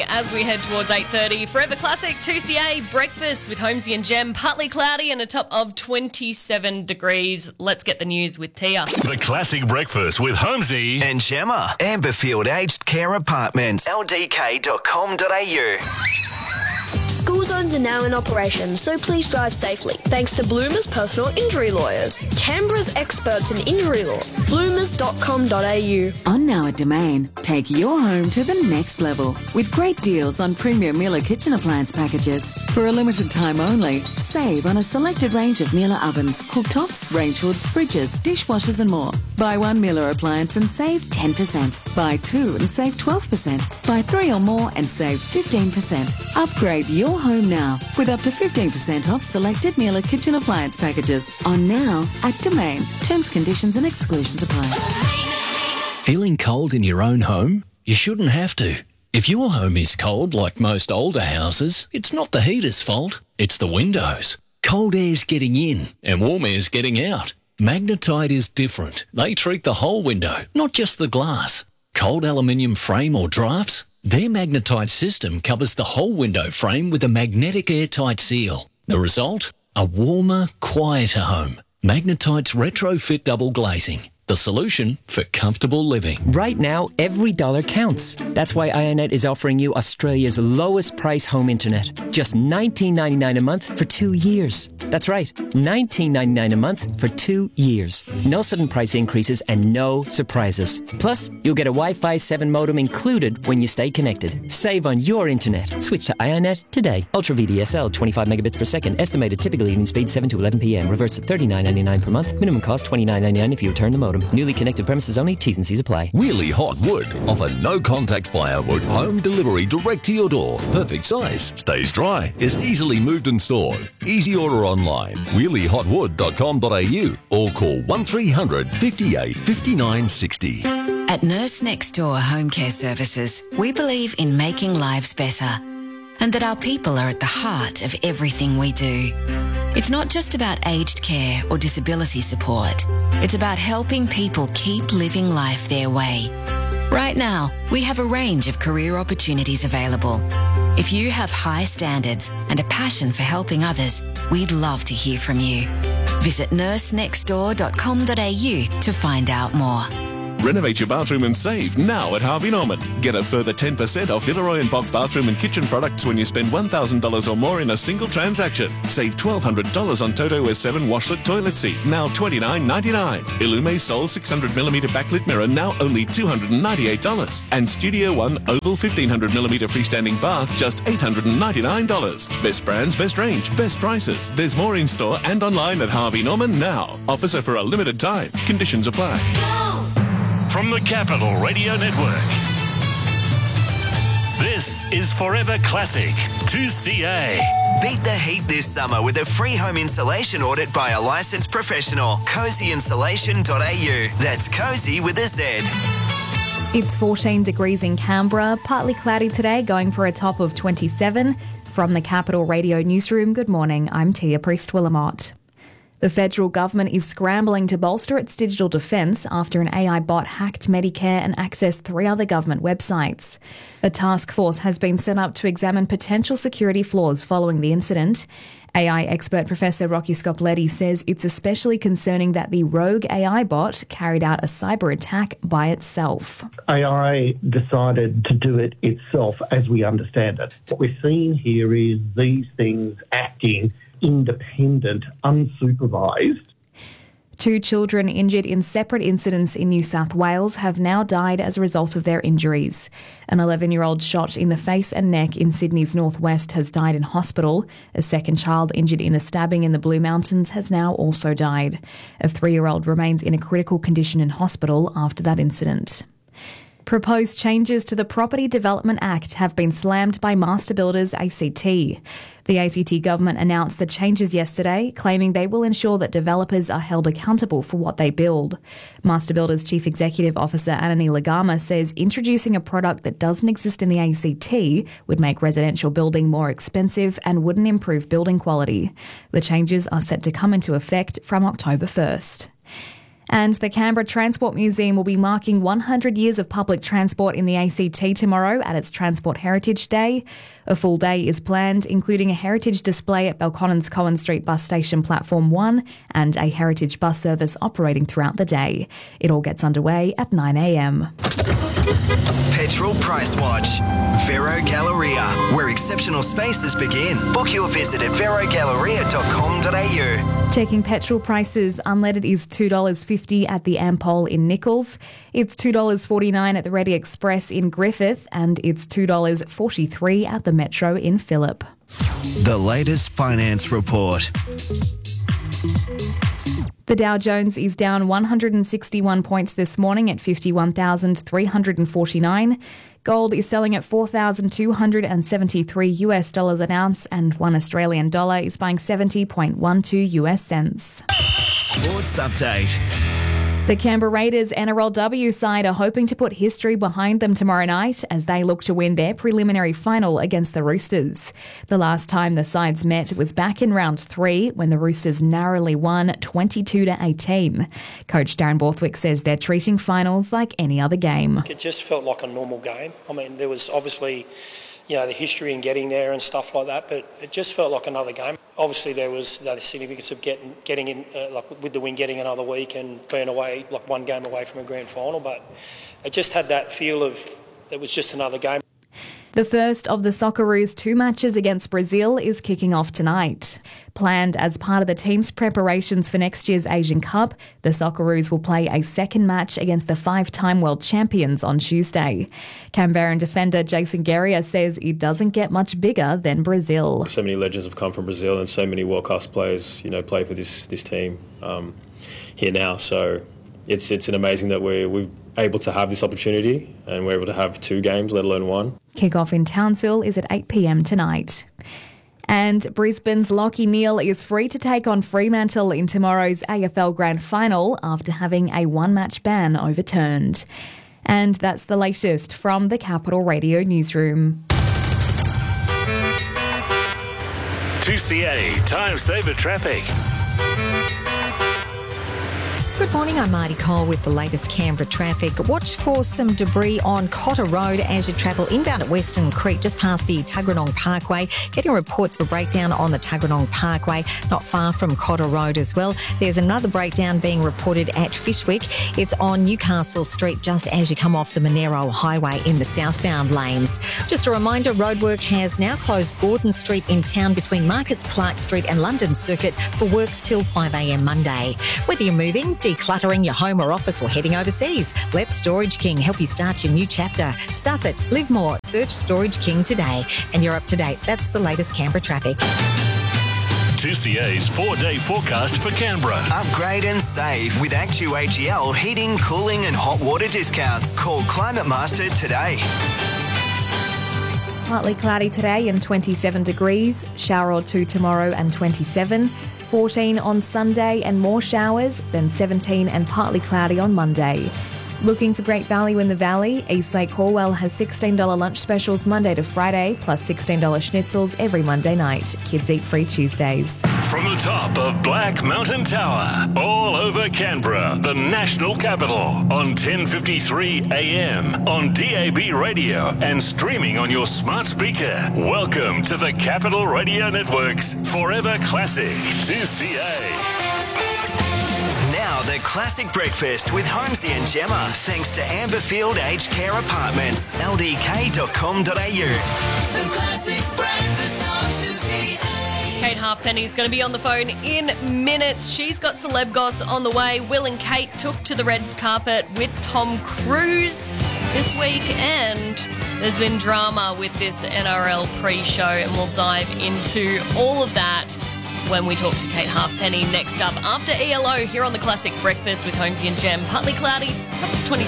as we head towards 8:30. Forever Classic 2CA breakfast with Holmesy and Jem. Partly cloudy and a top of 27 degrees. Let's get the news with Tia. The Classic Breakfast with Holmesy and Gemma. Amberfield Aged Care Apartments. ldk.com.au. School zones are now in operation, so please drive safely. Thanks to Bloomers Personal Injury Lawyers, Canberra's experts in injury law. Bloomers.com.au. On now at Domain, take your home to the next level with great deals on premium Miele kitchen appliance packages. For a limited time only, save on a selected range of Miele ovens, cooktops, range hoods, fridges, dishwashers and more. Buy one Miele appliance and save 10%. Buy two and save 12%. Buy three or more and save 15%. Upgrade your home now with up to 15% off selected Miele kitchen appliance packages. On now at Domain. Terms, conditions and exclusions apply. Feeling cold in your own home? You shouldn't have to. If your home is cold like most older houses, it's not the heater's fault, it's the windows. Cold air's getting in and warm air's getting out. Magnetite is different. They treat the whole window, not just the glass. Cold aluminium frame or drafts? Their Magnetite system covers the whole window frame with a magnetic airtight seal. The result? A warmer, quieter home. Magnetite's retrofit double glazing. The solution for comfortable living. Right now, every dollar counts. That's why Ionet is offering you Australia's lowest price home internet. Just $19.99 a month for 2 years. That's right, $19.99 a month for 2 years. No sudden price increases and no surprises. Plus, you'll get a Wi-Fi 7 modem included when you stay connected. Save on your internet. Switch to Ionet today. Ultra VDSL, 25 megabits per second. Estimated typical evening speed 7 to 11 p.m. Reverse at $39.99 per month. Minimum cost $29.99 if you return the modem. Newly connected premises only. T's and C's apply. Really Hot Wood offer no-contact firewood. Home delivery direct to your door. Perfect size. Stays dry. Is easily moved and stored. Easy order online. wheelie-hotwood.com.au or call 1300 58 59 60. At Nurse Next Door Home Care Services, we believe in making lives better and that our people are at the heart of everything we do. It's not just about aged care or disability support. It's about helping people keep living life their way. Right now, we have a range of career opportunities available. If you have high standards and a passion for helping others, we'd love to hear from you. Visit nursenextdoor.com.au to find out more. Renovate your bathroom and save now at Harvey Norman. Get a further 10% off Villeroy & Boch bathroom and kitchen products when you spend $1,000 or more in a single transaction. Save $1,200 on Toto S7 washlet toilet seat, now $29.99. Illume Sol 600mm backlit mirror, now only $298. And Studio One Oval 1500mm freestanding bath, just $899. Best brands, best range, best prices. There's more in store and online at Harvey Norman now. Offers are for a limited time. Conditions apply. From the Capital Radio Network. This is Forever Classic 2CA. Beat the heat this summer with a free home insulation audit by a licensed professional. cozyinsulation.au. That's cozy with a Z. It's 14 degrees in Canberra, partly cloudy today, going for a top of 27. From the Capital Radio Newsroom, good morning, I'm Tia Priest-Willamott. The federal government is scrambling to bolster its digital defence after an AI bot hacked Medicare and accessed 3 other government websites. A task force has been set up to examine potential security flaws following the incident. AI expert Professor Rocky Scopletti says it's especially concerning that the rogue AI bot carried out a cyber attack by itself. AI decided to do it itself as we understand it. What we're seeing here is these things acting independent, unsupervised. 2 children injured in separate incidents in New South Wales have now died as a result of their injuries. An 11-year-old shot in the face and neck in Sydney's northwest has died in hospital. A second child injured in a stabbing in the Blue Mountains has now also died. A 3-year-old remains in a critical condition in hospital after that incident. Proposed changes to the Property Development Act have been slammed by Master Builders ACT. The ACT government announced the changes yesterday, claiming they will ensure that developers are held accountable for what they build. Master Builders Chief Executive Officer Anani Lagama says introducing a product that doesn't exist in the ACT would make residential building more expensive and wouldn't improve building quality. The changes are set to come into effect from October 1st. And the Canberra Transport Museum will be marking 100 years of public transport in the ACT tomorrow at its Transport Heritage Day. A full day is planned, including a heritage display at Belconnen's Cohen Street Bus Station Platform 1 and a heritage bus service operating throughout the day. It all gets underway at 9 a.m. Petrol Price Watch. Vero Galleria, where exceptional spaces begin. Book your visit at verogalleria.com.au. Checking petrol prices, unleaded is $2.50 at the Ampol in Nichols. It's $2.49 at the Ready Express in Griffith, and it's $2.43 at the Metro in Phillip. The latest finance report. The Dow Jones is down 161 points this morning at 51,349. Gold is selling at $4,273 an ounce, and $1 Australian dollar is buying 70.12 US cents. Sports update. The Canberra Raiders NRLW side are hoping to put history behind them tomorrow night as they look to win their preliminary final against the Roosters. The last time the sides met was back in round 3 when the Roosters narrowly won 22-18. Coach Darren Borthwick says they're treating finals like any other game. It just felt like a normal game. I mean, there was obviously, the history in getting there and stuff like that, but it just felt like another game. Obviously, there was the significance of getting in, with the win, getting another week and being away, one game away from a grand final, but it just had that feel of it was just another game. The first of the Socceroos' 2 matches against Brazil is kicking off tonight. Planned as part of the team's preparations for next year's Asian Cup, the Socceroos will play a second match against the 5-time world champions on Tuesday. Canberran defender Jason Guerrier says it doesn't get much bigger than Brazil. So many legends have come from Brazil and so many world-class players, play for this team here now. So it's an amazing that we're able to have this opportunity and we're able to have 2 games, let alone 1. Kick-off in Townsville is at 8 p.m. tonight. And Brisbane's Lachie Neale is free to take on Fremantle in tomorrow's AFL Grand Final after having a 1-match ban overturned. And that's the latest from the Capital Radio newsroom. 2CA Time Saver Traffic. Good morning, I'm Marty Cole with the latest Canberra traffic. Watch for some debris on Cotter Road as you travel inbound at Western Creek, just past the Tuggeranong Parkway. Getting reports of a breakdown on the Tuggeranong Parkway, not far from Cotter Road as well. There's another breakdown being reported at Fishwick. It's on Newcastle Street, just as you come off the Monero Highway in the southbound lanes. Just a reminder, roadwork has now closed Gordon Street in town between Marcus Clark Street and London Circuit for works till 5 a.m. Monday. Whether you're moving, decluttering your home or office, or heading overseas, let Storage King help you start your new chapter. Stuff it, live more. Search Storage King today. And you're up to date. That's the latest Canberra traffic. 2CA's 4-day forecast for Canberra. Upgrade and save with ActuAGL heating, cooling and hot water discounts. Call Climate Master today. Partly cloudy today and 27 degrees. Shower or 2 tomorrow and 27. 14 on Sunday and more showers, then 17 and partly cloudy on Monday. Looking for great value in the Valley? Eastlake Corwell has $16 lunch specials Monday to Friday, plus $16 schnitzels every Monday night. Kids eat free Tuesdays. From the top of Black Mountain Tower, all over Canberra, the national capital, on 1053 AM, on DAB radio, and streaming on your smart speaker. Welcome to the Capital Radio Network's Forever Classic 2CA. Now the classic breakfast with Holmesy and Gemma, thanks to Amberfield Aged Care Apartments, ldk.com.au. The classic breakfast on 2CA. Kate Halfpenny's going to be on the phone in minutes. She's got Celeb Goss on the way. Will and Kate took to the red carpet with Tom Cruise this week, and there's been drama with this NRL pre-show, and we'll dive into all of that when we talk to Kate Halfpenny next up after ELO here on the Classic Breakfast with Holmesy and Jem. Partly cloudy, top of 20.